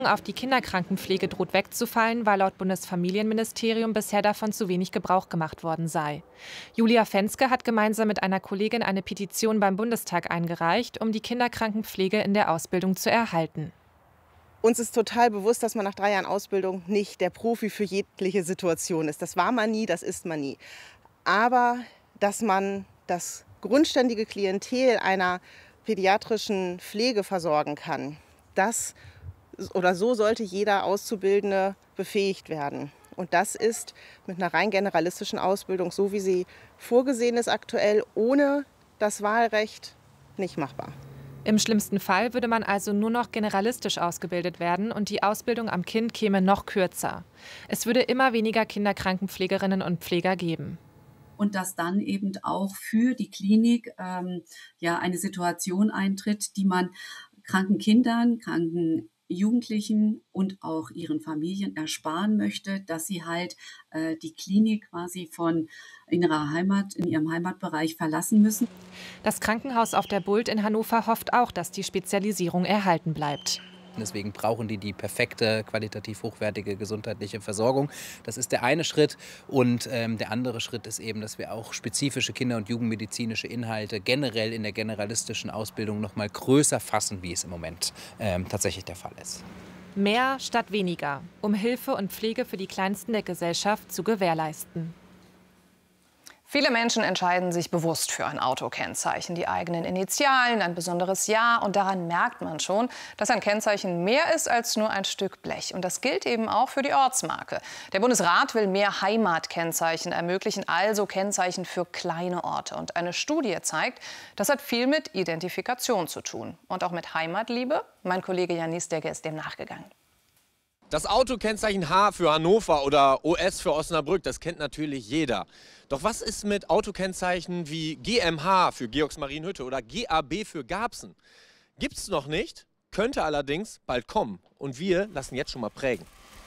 auf die Kinderkrankenpflege droht wegzufallen, weil laut Bundesfamilienministerium bisher davon zu wenig Gebrauch gemacht worden sei. Julia Fenske hat gemeinsam mit einer Kollegin eine Petition beim Bundestag eingereicht, um die Kinderkrankenpflege in der Ausbildung zu erhalten. Uns ist total bewusst, dass man nach 3 Jahren Ausbildung nicht der Profi für jegliche Situation ist. Das war man nie, das ist man nie. Aber dass man das grundständige Klientel einer pädiatrischen Pflege versorgen kann, so sollte jeder Auszubildende befähigt werden. Und das ist mit einer rein generalistischen Ausbildung, so wie sie vorgesehen ist aktuell, ohne das Wahlrecht nicht machbar. Im schlimmsten Fall würde man also nur noch generalistisch ausgebildet werden und die Ausbildung am Kind käme noch kürzer. Es würde immer weniger Kinderkrankenpflegerinnen und Pfleger geben. Und dass dann eben auch für die Klinik eine Situation eintritt, die man kranken Kindern, kranken Jugendlichen und auch ihren Familien ersparen möchte, dass sie halt die Klinik quasi in ihrem Heimatbereich verlassen müssen. Das Krankenhaus auf der Bult in Hannover hofft auch, dass die Spezialisierung erhalten bleibt. Deswegen brauchen die perfekte, qualitativ hochwertige gesundheitliche Versorgung. Das ist der eine Schritt. Und der andere Schritt ist eben, dass wir auch spezifische kinder- und jugendmedizinische Inhalte generell in der generalistischen Ausbildung noch mal größer fassen, wie es im Moment tatsächlich der Fall ist. Mehr statt weniger, um Hilfe und Pflege für die Kleinsten der Gesellschaft zu gewährleisten. Viele Menschen entscheiden sich bewusst für ein Autokennzeichen, die eigenen Initialen, ein besonderes Jahr. Und daran merkt man schon, dass ein Kennzeichen mehr ist als nur ein Stück Blech. Und das gilt eben auch für die Ortsmarke. Der Bundesrat will mehr Heimatkennzeichen ermöglichen, also Kennzeichen für kleine Orte. Und eine Studie zeigt, das hat viel mit Identifikation zu tun. Und auch mit Heimatliebe. Mein Kollege Janis Degge ist dem nachgegangen. Das Autokennzeichen H für Hannover oder OS für Osnabrück, das kennt natürlich jeder. Doch was ist mit Autokennzeichen wie GmbH für Georgsmarienhütte oder GAB für Garbsen? Gibt's noch nicht, könnte allerdings bald kommen. Und wir lassen jetzt schon mal prägen.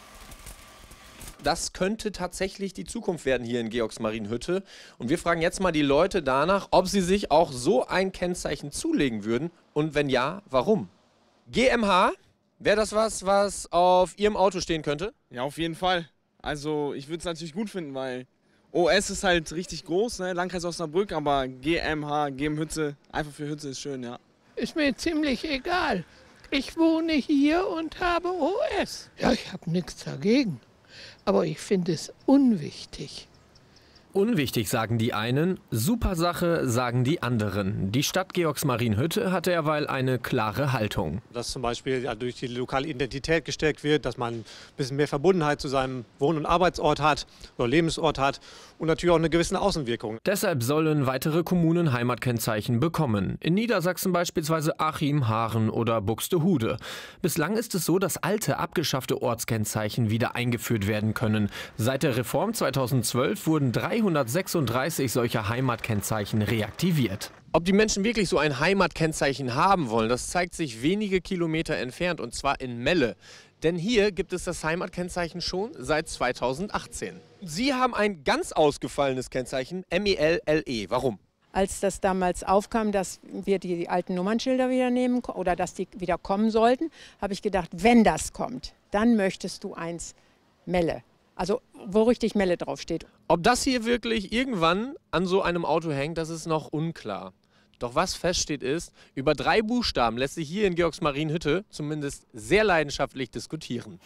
Das könnte tatsächlich die Zukunft werden hier in Georgsmarienhütte. Und wir fragen jetzt mal die Leute danach, ob sie sich auch so ein Kennzeichen zulegen würden. Und wenn ja, warum? GmbH? Wäre das was auf Ihrem Auto stehen könnte? Ja, auf jeden Fall. Also ich würde es natürlich gut finden, weil OS ist halt richtig groß, ne? Landkreis Osnabrück, aber GmbH, Hütte, einfach für Hütte ist schön, ja. Ist mir ziemlich egal. Ich wohne hier und habe OS. Ja, ich habe nichts dagegen, aber ich finde es unwichtig. Unwichtig, sagen die einen, super Sache, sagen die anderen. Die Stadt Georgsmarienhütte hatte derweil eine klare Haltung. Dass zum Beispiel durch die lokale Identität gestärkt wird, dass man ein bisschen mehr Verbundenheit zu seinem Wohn- und Arbeitsort hat oder Lebensort hat und natürlich auch eine gewisse Außenwirkung. Deshalb sollen weitere Kommunen Heimatkennzeichen bekommen. In Niedersachsen beispielsweise Achim, Haaren oder Buxtehude. Bislang ist es so, dass alte, abgeschaffte Ortskennzeichen wieder eingeführt werden können. Seit der Reform 2012 wurden 336 solcher Heimatkennzeichen reaktiviert. Ob die Menschen wirklich so ein Heimatkennzeichen haben wollen, das zeigt sich wenige Kilometer entfernt, und zwar in Melle. Denn hier gibt es das Heimatkennzeichen schon seit 2018. Sie haben ein ganz ausgefallenes Kennzeichen, MELLE. Warum? Als das damals aufkam, dass wir die alten Nummernschilder wieder nehmen oder dass die wieder kommen sollten, habe ich gedacht, wenn das kommt, dann möchtest du eins Melle. Also wo richtig Melle draufsteht. Ob das hier wirklich irgendwann an so einem Auto hängt, das ist noch unklar. Doch was feststeht ist, über 3 Buchstaben lässt sich hier in Georgsmarienhütte zumindest sehr leidenschaftlich diskutieren.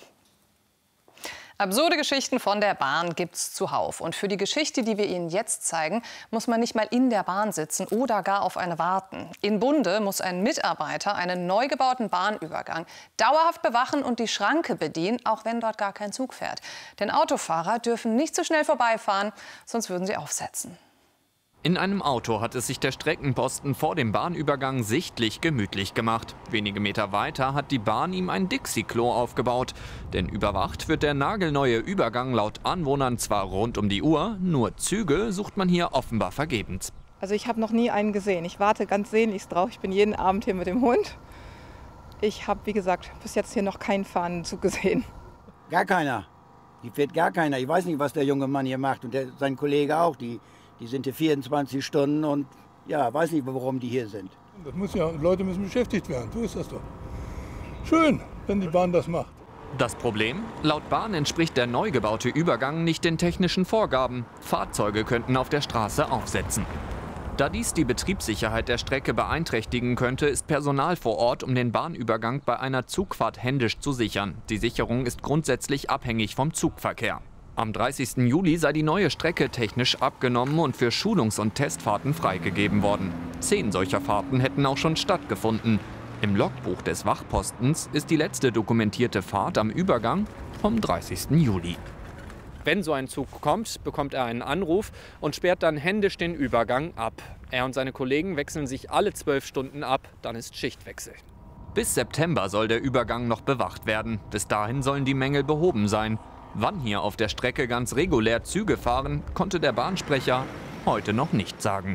Absurde Geschichten von der Bahn gibt's zuhauf. Und für die Geschichte, die wir Ihnen jetzt zeigen, muss man nicht mal in der Bahn sitzen oder gar auf eine warten. In Bunde muss ein Mitarbeiter einen neu gebauten Bahnübergang dauerhaft bewachen und die Schranke bedienen, auch wenn dort gar kein Zug fährt. Denn Autofahrer dürfen nicht zu schnell vorbeifahren, sonst würden sie aufsetzen. In einem Auto hat es sich der Streckenposten vor dem Bahnübergang sichtlich gemütlich gemacht. Wenige Meter weiter hat die Bahn ihm ein Dixie-Klo aufgebaut. Denn überwacht wird der nagelneue Übergang laut Anwohnern zwar rund um die Uhr, nur Züge sucht man hier offenbar vergebens. Also ich habe noch nie einen gesehen. Ich warte ganz sehnlichst drauf. Ich bin jeden Abend hier mit dem Hund. Ich habe, wie gesagt, bis jetzt hier noch keinen fahrenden Zug gesehen. Gar keiner. Hier fährt gar keiner. Ich weiß nicht, was der junge Mann hier macht und sein Kollege auch. Die sind hier 24 Stunden und ja, weiß nicht, warum die hier sind. Das muss ja, Leute müssen beschäftigt werden, so ist das doch. Schön, wenn die Bahn das macht. Das Problem? Laut Bahn entspricht der neu gebaute Übergang nicht den technischen Vorgaben. Fahrzeuge könnten auf der Straße aufsetzen. Da dies die Betriebssicherheit der Strecke beeinträchtigen könnte, ist Personal vor Ort, um den Bahnübergang bei einer Zugfahrt händisch zu sichern. Die Sicherung ist grundsätzlich abhängig vom Zugverkehr. Am 30. Juli sei die neue Strecke technisch abgenommen und für Schulungs- und Testfahrten freigegeben worden. 10 solcher Fahrten hätten auch schon stattgefunden. Im Logbuch des Wachpostens ist die letzte dokumentierte Fahrt am Übergang vom 30. Juli. Wenn so ein Zug kommt, bekommt er einen Anruf und sperrt dann händisch den Übergang ab. Er und seine Kollegen wechseln sich alle 12 Stunden ab, dann ist Schichtwechsel. Bis September soll der Übergang noch bewacht werden. Bis dahin sollen die Mängel behoben sein. Wann hier auf der Strecke ganz regulär Züge fahren, konnte der Bahnsprecher heute noch nicht sagen.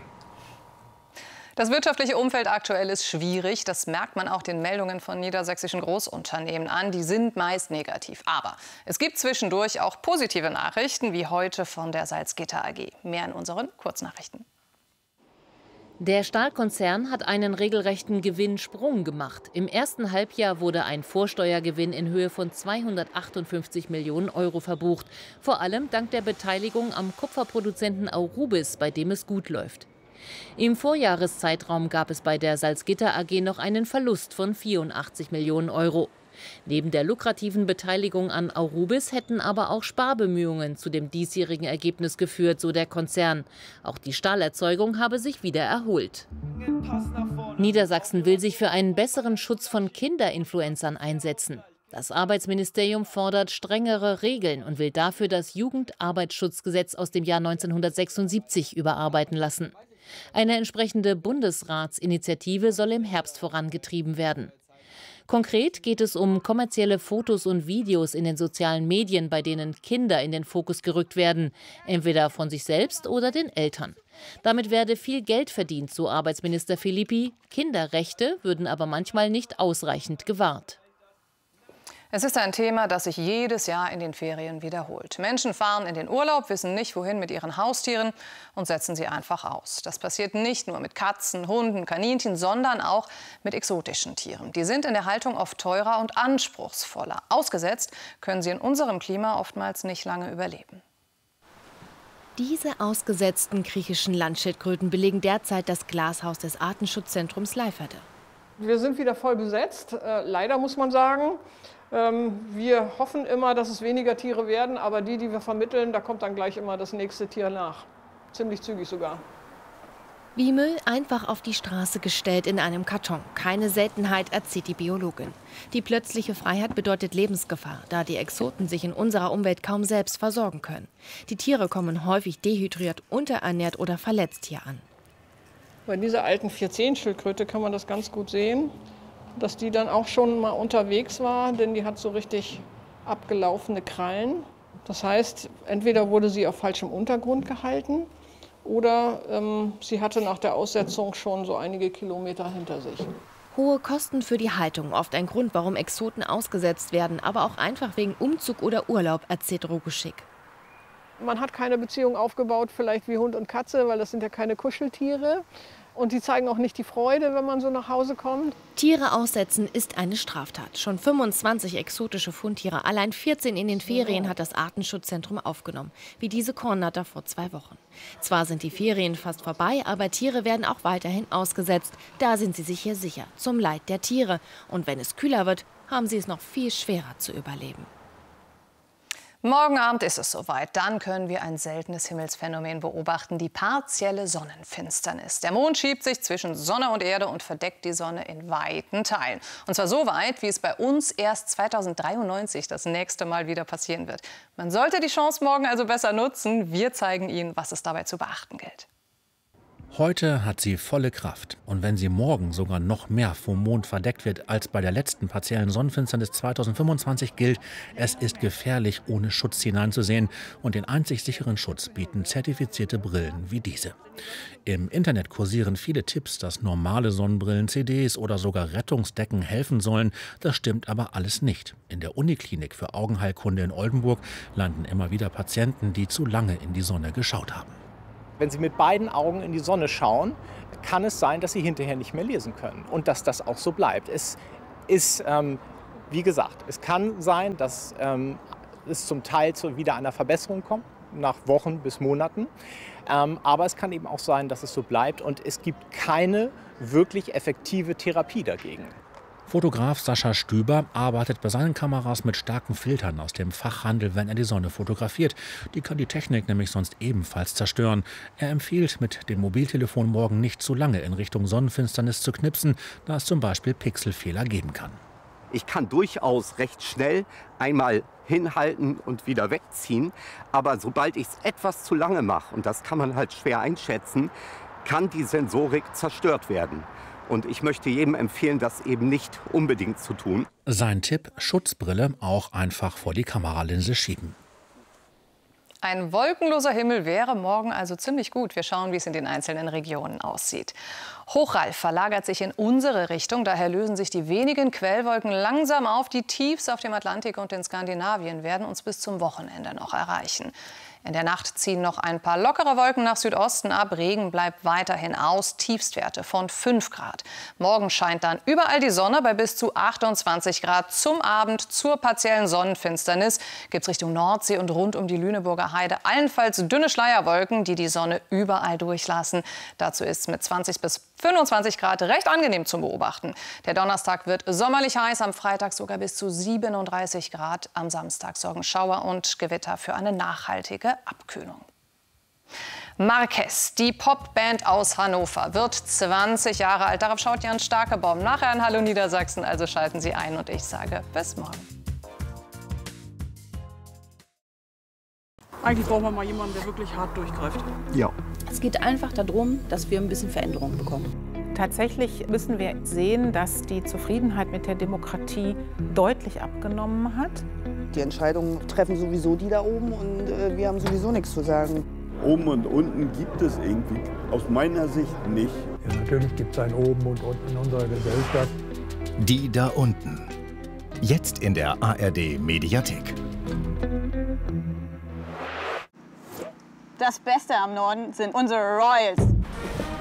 Das wirtschaftliche Umfeld aktuell ist schwierig. Das merkt man auch den Meldungen von niedersächsischen Großunternehmen an. Die sind meist negativ. Aber es gibt zwischendurch auch positive Nachrichten, wie heute von der Salzgitter AG. Mehr in unseren Kurznachrichten. Der Stahlkonzern hat einen regelrechten Gewinnsprung gemacht. Im ersten Halbjahr wurde ein Vorsteuergewinn in Höhe von 258 Millionen € verbucht. Vor allem dank der Beteiligung am Kupferproduzenten Aurubis, bei dem es gut läuft. Im Vorjahreszeitraum gab es bei der Salzgitter AG noch einen Verlust von 84 Millionen €. Neben der lukrativen Beteiligung an Aurubis hätten aber auch Sparbemühungen zu dem diesjährigen Ergebnis geführt, so der Konzern. Auch die Stahlerzeugung habe sich wieder erholt. Niedersachsen will sich für einen besseren Schutz von Kinderinfluencern einsetzen. Das Arbeitsministerium fordert strengere Regeln und will dafür das Jugendarbeitsschutzgesetz aus dem Jahr 1976 überarbeiten lassen. Eine entsprechende Bundesratsinitiative soll im Herbst vorangetrieben werden. Konkret geht es um kommerzielle Fotos und Videos in den sozialen Medien, bei denen Kinder in den Fokus gerückt werden, entweder von sich selbst oder den Eltern. Damit werde viel Geld verdient, so Arbeitsminister Philippi. Kinderrechte würden aber manchmal nicht ausreichend gewahrt. Es ist ein Thema, das sich jedes Jahr in den Ferien wiederholt. Menschen fahren in den Urlaub, wissen nicht, wohin mit ihren Haustieren und setzen sie einfach aus. Das passiert nicht nur mit Katzen, Hunden, Kaninchen, sondern auch mit exotischen Tieren. Die sind in der Haltung oft teurer und anspruchsvoller. Ausgesetzt können sie in unserem Klima oftmals nicht lange überleben. Diese ausgesetzten griechischen Landschildkröten belegen derzeit das Glashaus des Artenschutzzentrums Leiferde. Wir sind wieder voll besetzt, leider muss man sagen. Wir hoffen immer, dass es weniger Tiere werden, aber die wir vermitteln, da kommt dann gleich immer das nächste Tier nach. Ziemlich zügig sogar. Wie Müll einfach auf die Straße gestellt in einem Karton. Keine Seltenheit, erzählt die Biologin. Die plötzliche Freiheit bedeutet Lebensgefahr, da die Exoten sich in unserer Umwelt kaum selbst versorgen können. Die Tiere kommen häufig dehydriert, unterernährt oder verletzt hier an. Bei dieser alten 410-Schildkröte kann man das ganz gut sehen, dass die dann auch schon mal unterwegs war, denn die hat so richtig abgelaufene Krallen. Das heißt, entweder wurde sie auf falschem Untergrund gehalten oder sie hatte nach der Aussetzung schon so einige Kilometer hinter sich. Hohe Kosten für die Haltung, oft ein Grund, warum Exoten ausgesetzt werden, aber auch einfach wegen Umzug oder Urlaub, erzählt Roguschik. Man hat keine Beziehung aufgebaut, vielleicht wie Hund und Katze, weil das sind ja keine Kuscheltiere. Und die zeigen auch nicht die Freude, wenn man so nach Hause kommt. Tiere aussetzen ist eine Straftat. Schon 25 exotische Fundtiere, allein 14 in den Ferien hat das Artenschutzzentrum aufgenommen. Wie diese Kornnatter vor 2 Wochen. Zwar sind die Ferien fast vorbei, aber Tiere werden auch weiterhin ausgesetzt. Da sind sie sich hier sicher, zum Leid der Tiere. Und wenn es kühler wird, haben sie es noch viel schwerer zu überleben. Morgen Abend ist es soweit. Dann können wir ein seltenes Himmelsphänomen beobachten, die partielle Sonnenfinsternis. Der Mond schiebt sich zwischen Sonne und Erde und verdeckt die Sonne in weiten Teilen. Und zwar so weit, wie es bei uns erst 2093 das nächste Mal wieder passieren wird. Man sollte die Chance morgen also besser nutzen. Wir zeigen Ihnen, was es dabei zu beachten gilt. Heute hat sie volle Kraft. Und wenn sie morgen sogar noch mehr vom Mond verdeckt wird, als bei der letzten partiellen Sonnenfinsternis 2025 gilt, es ist gefährlich, ohne Schutz hineinzusehen. Und den einzig sicheren Schutz bieten zertifizierte Brillen wie diese. Im Internet kursieren viele Tipps, dass normale Sonnenbrillen, CDs oder sogar Rettungsdecken helfen sollen. Das stimmt aber alles nicht. In der Uniklinik für Augenheilkunde in Oldenburg landen immer wieder Patienten, die zu lange in die Sonne geschaut haben. Wenn Sie mit beiden Augen in die Sonne schauen, kann es sein, dass Sie hinterher nicht mehr lesen können und dass das auch so bleibt. Es ist Wie gesagt, es kann sein, dass es zum Teil zu wieder einer Verbesserung kommt, nach Wochen bis Monaten. Aber es kann eben auch sein, dass es so bleibt und es gibt keine wirklich effektive Therapie dagegen. Fotograf Sascha Stüber arbeitet bei seinen Kameras mit starken Filtern aus dem Fachhandel, wenn er die Sonne fotografiert. Die kann die Technik nämlich sonst ebenfalls zerstören. Er empfiehlt, mit dem Mobiltelefon morgen nicht zu lange in Richtung Sonnenfinsternis zu knipsen, da es zum Beispiel Pixelfehler geben kann. Ich kann durchaus recht schnell einmal hinhalten und wieder wegziehen. Aber sobald ich es etwas zu lange mache, und das kann man halt schwer einschätzen, kann die Sensorik zerstört werden. Und ich möchte jedem empfehlen, das eben nicht unbedingt zu tun. Sein Tipp: Schutzbrille auch einfach vor die Kameralinse schieben. Ein wolkenloser Himmel wäre morgen also ziemlich gut. Wir schauen, wie es in den einzelnen Regionen aussieht. Hochralf verlagert sich in unsere Richtung. Daher lösen sich die wenigen Quellwolken langsam auf. Die Tiefs auf dem Atlantik und in Skandinavien werden uns bis zum Wochenende noch erreichen. In der Nacht ziehen noch ein paar lockere Wolken nach Südosten ab. Regen bleibt weiterhin aus. Tiefstwerte von 5 Grad. Morgen scheint dann überall die Sonne bei bis zu 28 Grad. Zum Abend zur partiellen Sonnenfinsternis gibt es Richtung Nordsee und rund um die Lüneburger Heide allenfalls dünne Schleierwolken, die die Sonne überall durchlassen. Dazu ist es mit 20 bis 25 Grad recht angenehm zu beobachten. Der Donnerstag wird sommerlich heiß, am Freitag sogar bis zu 37 Grad. Am Samstag sorgen Schauer und Gewitter für eine nachhaltige Abkühlung. Marquez, die Popband aus Hannover, wird 20 Jahre alt. Darauf schaut Jan Starkebaum nachher an Hallo Niedersachsen. Also schalten Sie ein und ich sage bis morgen. Eigentlich brauchen wir mal jemanden, der wirklich hart durchgreift. Ja. Es geht einfach darum, dass wir ein bisschen Veränderung bekommen. Tatsächlich müssen wir sehen, dass die Zufriedenheit mit der Demokratie deutlich abgenommen hat. Die Entscheidungen treffen sowieso die da oben und wir haben sowieso nichts zu sagen. Oben und unten gibt es irgendwie aus meiner Sicht nicht. Ja, natürlich gibt es ein Oben und Unten in unserer Gesellschaft. Die da unten. Jetzt in der ARD Mediathek. Das Beste am Norden sind unsere Royals.